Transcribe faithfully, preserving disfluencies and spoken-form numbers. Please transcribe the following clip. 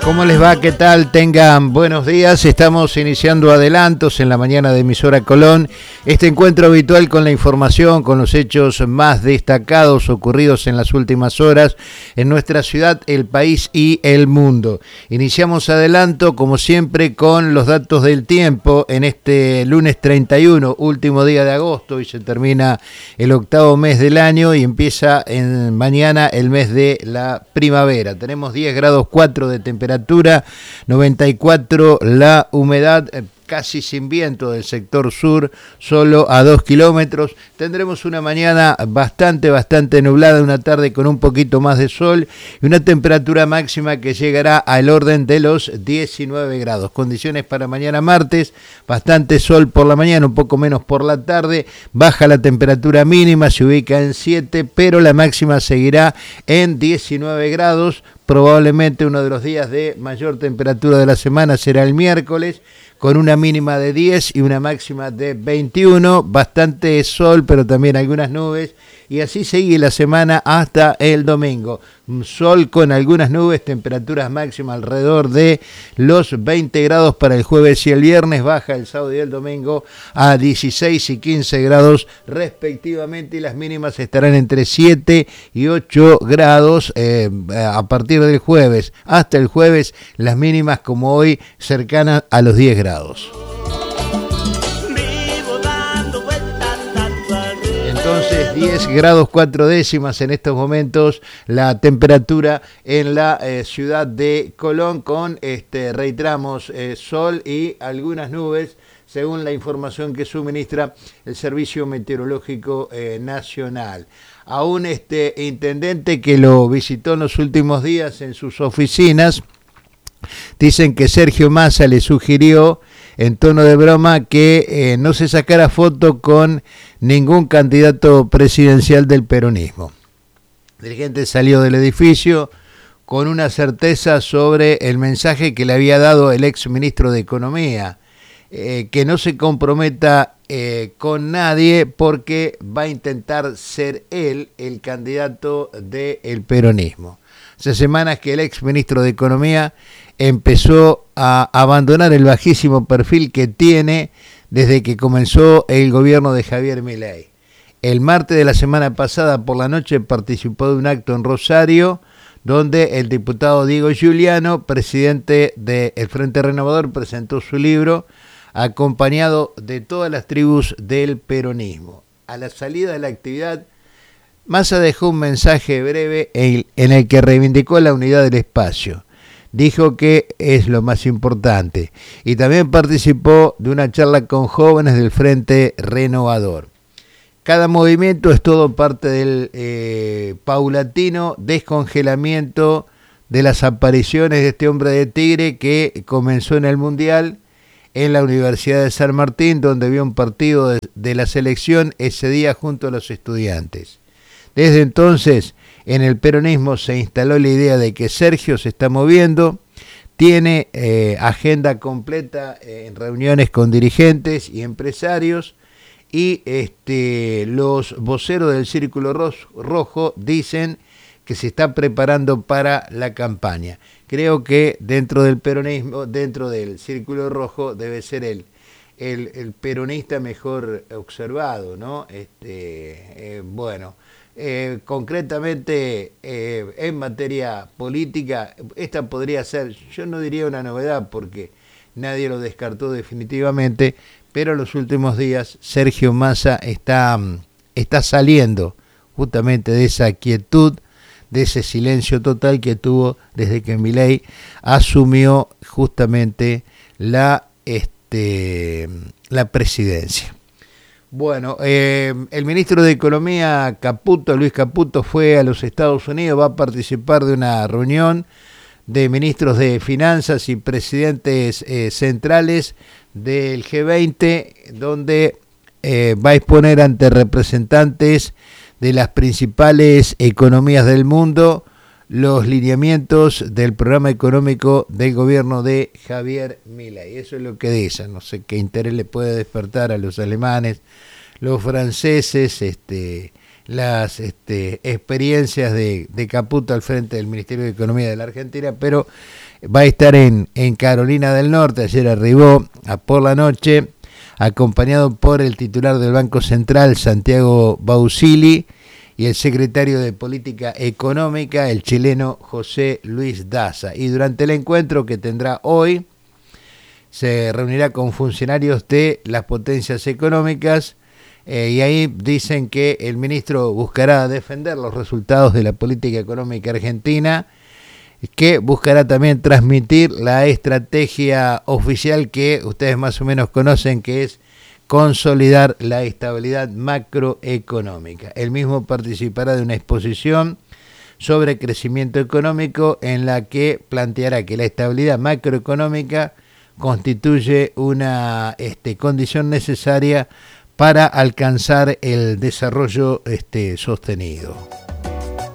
¿Cómo les va? ¿Qué tal? Tengan buenos días. Estamos iniciando adelantos en la mañana de Emisora Colón. Este encuentro habitual con la información, con los hechos más destacados ocurridos en las últimas horas en nuestra ciudad, el país y el mundo. Iniciamos adelanto, como siempre, con los datos del tiempo en este lunes treinta y uno, último día de agosto, y se termina el octavo mes del año y empieza en mañana el mes de la primavera. Tenemos diez grados cuatro de temperatura. Temperatura noventa y cuatro, la humedad eh, casi sin viento del sector sur, solo a dos kilómetros. Tendremos una mañana bastante, bastante nublada, una tarde con un poquito más de sol y una temperatura máxima que llegará al orden de los diecinueve grados. Condiciones para mañana martes, bastante sol por la mañana, un poco menos por la tarde, baja la temperatura mínima, se ubica en siete, pero la máxima seguirá en diecinueve grados. Probablemente uno de los días de mayor temperatura de la semana será el miércoles, con una mínima de diez y una máxima de veintiuno, bastante sol, pero también algunas nubes, y así sigue la semana hasta el domingo. Sol con algunas nubes, temperaturas máximas alrededor de los veinte grados para el jueves y el viernes, baja el sábado y el domingo a dieciséis y quince grados respectivamente, y las mínimas estarán entre siete y ocho grados eh, a partir del jueves. Hasta el jueves las mínimas, como hoy, cercanas a los diez grados. Entonces, diez grados cuatro décimas en estos momentos la temperatura en la eh, ciudad de Colón, con, este, reiteramos, eh, sol y algunas nubes, según la información que suministra el Servicio Meteorológico eh, Nacional. A un este, intendente que lo visitó en los últimos días en sus oficinas, dicen que Sergio Massa le sugirió, en tono de broma, que eh, no se sacara foto con ningún candidato presidencial del peronismo. El dirigente salió del edificio con una certeza sobre el mensaje que le había dado el ex ministro de Economía, eh, que no se comprometa eh, con nadie porque va a intentar ser él el candidato del peronismo. Hace semanas que el ex ministro de Economía empezó a abandonar el bajísimo perfil que tiene desde que comenzó el gobierno de Javier Milei. El martes de la semana pasada por la noche participó de un acto en Rosario, donde el diputado Diego Giuliano, presidente del Frente Renovador, presentó su libro, acompañado de todas las tribus del peronismo. A la salida de la actividad, Massa dejó un mensaje breve en el que reivindicó la unidad del espacio. Dijo que es lo más importante, y también participó de una charla con jóvenes del Frente Renovador. Cada movimiento es todo parte del eh, paulatino descongelamiento de las apariciones de este hombre de tigre que comenzó en el Mundial en la Universidad de San Martín, donde vio un partido de, de la selección ese día junto a los estudiantes. Desde entonces, en el peronismo se instaló la idea de que Sergio se está moviendo, tiene eh, agenda completa eh, en reuniones con dirigentes y empresarios, y este, los voceros del Círculo Rojo dicen que se está preparando para la campaña. Creo que dentro del peronismo, dentro del Círculo Rojo, debe ser el, el, el peronista mejor observado, ¿no? Este, eh, bueno... Eh, concretamente eh, en materia política, esta podría ser, yo no diría una novedad porque nadie lo descartó definitivamente, pero en los últimos días Sergio Massa está, está saliendo justamente de esa quietud, de ese silencio total que tuvo desde que Milei asumió justamente la, este, la presidencia. Bueno, eh, el ministro de Economía, Caputo, Luis Caputo, fue a los Estados Unidos, va a participar de una reunión de ministros de Finanzas y presidentes eh, centrales del G veinte, donde eh, va a exponer ante representantes de las principales economías del mundo los lineamientos del programa económico del gobierno de Javier Milei. Eso es lo que dicen. No sé qué interés le puede despertar a los alemanes, los franceses, este, las este, experiencias de, de Caputo al frente del Ministerio de Economía de la Argentina, pero va a estar en, en Carolina del Norte. Ayer arribó a por la noche, acompañado por el titular del Banco Central, Santiago Bausili, y el secretario de Política Económica, el chileno José Luis Daza. Y durante el encuentro que tendrá hoy, se reunirá con funcionarios de las potencias económicas, eh, y ahí dicen que el ministro buscará defender los resultados de la política económica argentina, que buscará también transmitir la estrategia oficial que ustedes más o menos conocen, que es consolidar la estabilidad macroeconómica. Él mismo participará de una exposición sobre crecimiento económico en la que planteará que la estabilidad macroeconómica constituye una este, condición necesaria para alcanzar el desarrollo este, sostenido.